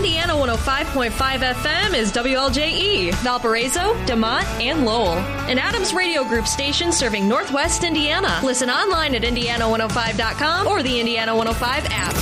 Indiana 105.5 FM is WLJE, Valparaiso, DeMont, and Lowell. An Adams Radio Group station serving Northwest Indiana. Listen online at Indiana105.com or the Indiana 105 app.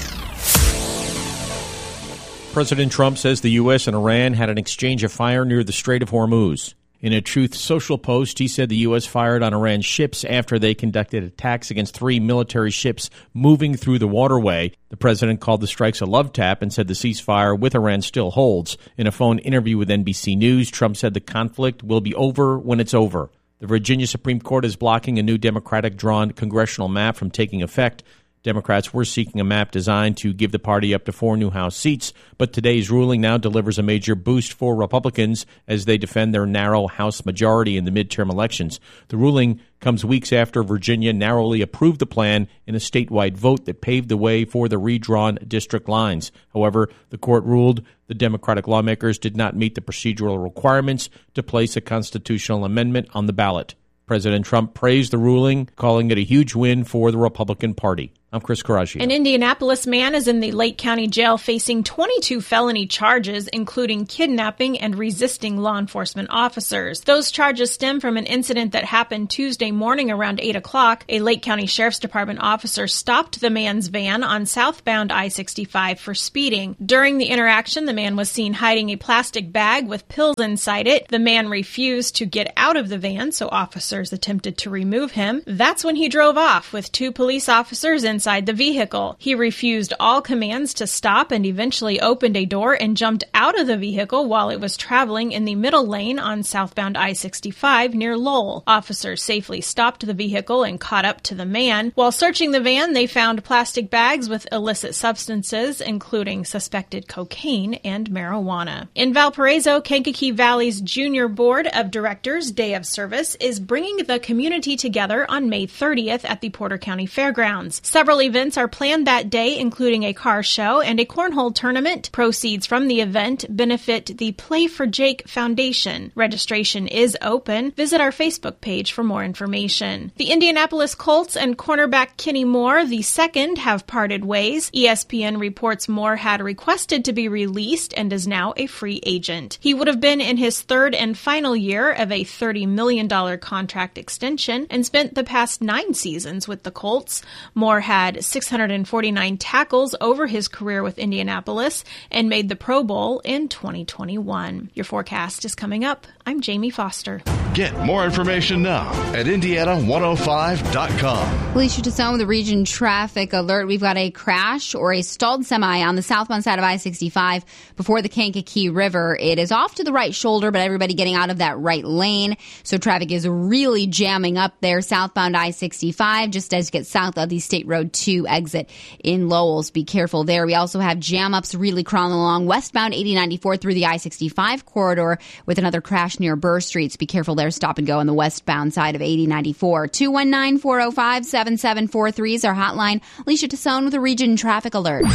President Trump says the U.S. and Iran had an exchange of fire near the Strait of Hormuz. In a Truth Social post, he said the U.S. fired on Iran's ships after they conducted attacks against 3 military ships moving through the waterway. The president called the strikes a love tap and said the ceasefire with Iran still holds. In a phone interview with NBC News, Trump said the conflict will be over when it's over. The Virginia Supreme Court is blocking a new Democratic-drawn congressional map from taking effect. Democrats were seeking a map designed to give the party up to 4 new House seats, but today's ruling now delivers a major boost for Republicans as they defend their narrow House majority in the midterm elections. The ruling comes weeks after Virginia narrowly approved the plan in a statewide vote that paved the way for the redrawn district lines. However, the court ruled the Democratic lawmakers did not meet the procedural requirements to place a constitutional amendment on the ballot. President Trump praised the ruling, calling it a huge win for the Republican Party. I'm Chris Carragio. An Indianapolis man is in the Lake County Jail facing 22 felony charges, including kidnapping and resisting law enforcement officers. Those charges stem from an incident that happened Tuesday morning around 8 o'clock. A Lake County Sheriff's Department officer stopped the man's van on southbound I-65 for speeding. During the interaction, the man was seen hiding a plastic bag with pills inside it. The man refused to get out of the van, so officers attempted to remove him. That's when he drove off with 2 police officers inside the vehicle. He refused all commands to stop and eventually opened a door and jumped out of the vehicle while it was traveling in the middle lane on southbound I-65 near Lowell. Officers safely stopped the vehicle and caught up to the man. While searching the van, they found plastic bags with illicit substances, including suspected cocaine and marijuana. In Valparaiso, Kankakee Valley's Junior Board of Directors Day of Service is bringing the community together on May 30th at the Porter County Fairgrounds. Several events are planned that day, including a car show and a cornhole tournament. Proceeds from the event benefit the Play for Jake Foundation. Registration is open. Visit our Facebook page for more information. The Indianapolis Colts and cornerback Kenny Moore II have parted ways. ESPN reports Moore had requested to be released and is now a free agent. He would have been in his 3rd and final year of a $30 million contract extension and spent the past 9 seasons with the Colts. Moore had 649 tackles over his career with Indianapolis and made the Pro Bowl in 2021. Your forecast is coming up. I'm Jamie Foster. Get more information now at Indiana105.com. Alicia Tassone with the Region Traffic Alert. We've got a crash or a stalled semi on the southbound side of I-65 before the Kankakee River. It is off to the right shoulder, but everybody getting out of that right lane. So traffic is really jamming up there. Southbound I-65, just as you get south of the State Road 2 exit in Lowell's. Be careful there. We also have jam-ups really crawling along westbound 8094 through the I-65 corridor with another crash near Burr Streets. Be careful there. Stop and go on the westbound side of 8094. 219-405-7743 is our hotline. Alicia Tassone with a Region Traffic Alert.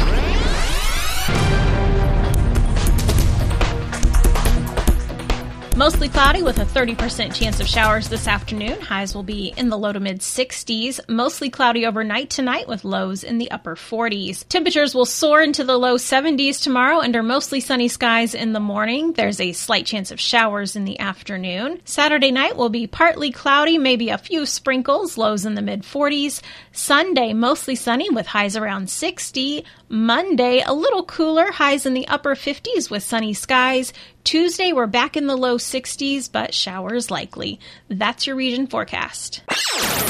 Mostly cloudy with a 30% chance of showers this afternoon. Highs will be in the low to mid 60s. Mostly cloudy overnight tonight with lows in the upper 40s. Temperatures will soar into the low 70s tomorrow under mostly sunny skies in the morning. There's a slight chance of showers in the afternoon. Saturday night will be partly cloudy, maybe a few sprinkles, lows in the mid 40s. Sunday, mostly sunny with highs around 60. Monday, a little cooler, highs in the upper 50s with sunny skies. Tuesday, we're back in the low 60s, but showers likely. That's your region forecast.